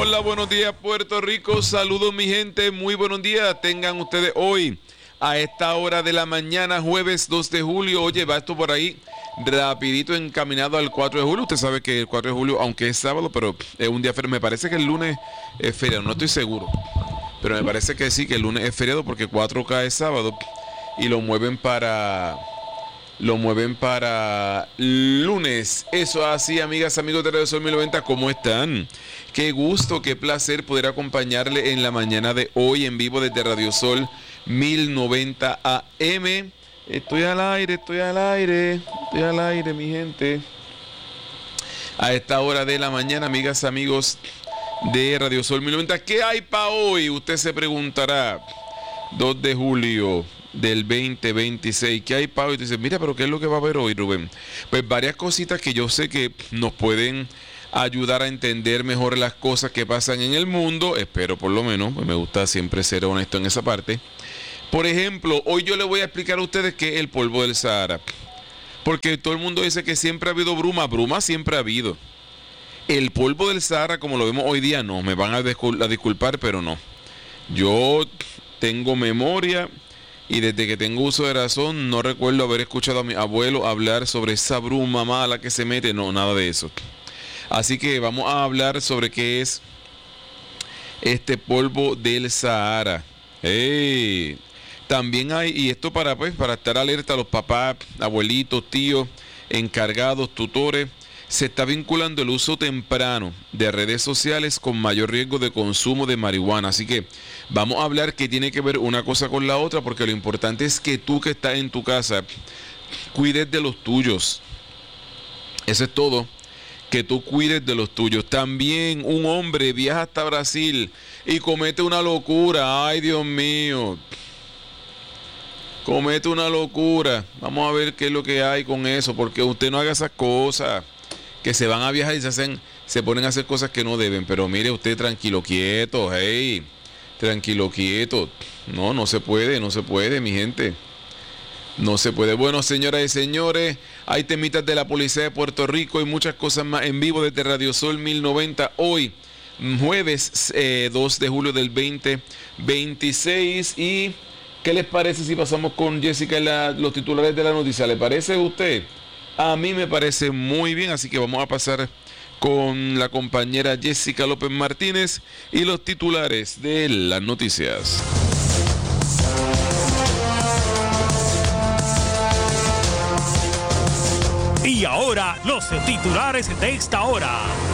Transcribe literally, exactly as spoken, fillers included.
Hola, buenos días Puerto Rico, saludos mi gente, muy buenos días, tengan ustedes hoy a esta hora de la mañana, jueves dos de julio, oye, va esto por ahí rapidito encaminado al cuatro de julio, usted sabe que el cuatro de julio, aunque es sábado, pero es un día feriado, me parece que el lunes es feriado, no estoy seguro, pero me parece que sí, que el lunes es feriado porque cuatro cae sábado y lo mueven para... Lo mueven para lunes. Eso así, amigas, amigos de Radio Sol mil noventa, ¿cómo están? Qué gusto, qué placer poder acompañarle en la mañana de hoy en vivo desde Radio Sol mil noventa A M. Estoy al aire, estoy al aire, estoy al aire, mi gente. A esta hora de la mañana, amigas, amigos de Radio Sol mil noventa, ¿qué hay para hoy? Usted se preguntará. dos de julio del veinte veintiséis, ¿qué hay para hoy? Y dice, mira, pero ¿qué es lo que va a haber hoy, Rubén? Pues varias cositas que yo sé que nos pueden ayudar a entender mejor las cosas que pasan en el mundo, espero por lo menos, pues me gusta siempre ser honesto en esa parte. Por ejemplo, hoy yo les voy a explicar a ustedes qué es el polvo del Sahara, porque todo el mundo dice que siempre ha habido bruma, bruma siempre ha habido. El polvo del Sahara, como lo vemos hoy día, no, me van a, discul- a disculpar, pero no. Yo tengo memoria y desde que tengo uso de razón no recuerdo haber escuchado a mi abuelo hablar sobre esa bruma mala que se mete, no, nada de eso. Así que vamos a hablar sobre qué es este polvo del Sahara. ¡Hey! También hay, y esto para pues para estar alerta a los papás, abuelitos, tíos, encargados, tutores, se está vinculando el uso temprano de redes sociales con mayor riesgo de consumo de marihuana. Así que vamos a hablar que tiene que ver una cosa con la otra, porque lo importante es que tú que estás en tu casa cuides de los tuyos. Eso es todo, que tú cuides de los tuyos. También un hombre viaja hasta Brasil y comete una locura. Ay, Dios mío. Comete una locura. Vamos a ver qué es lo que hay con eso, porque usted no haga esas cosas. Que se van a viajar y se hacen, se ponen a hacer cosas que no deben. Pero mire usted, tranquilo, quieto, hey, tranquilo, quieto. No, no se puede, no se puede, mi gente. No se puede. Bueno, señoras y señores, hay temitas de la policía de Puerto Rico y muchas cosas más en vivo desde Radio Sol mil noventa. Hoy, jueves eh, dos de julio del veinte veintiséis. ¿Y qué les parece si pasamos con Jessica en la, los titulares de la noticia? ¿Le parece a usted? A mí me parece muy bien, así que vamos a pasar con la compañera Jessica López Martínez y los titulares de las noticias. Y ahora, los titulares de esta hora.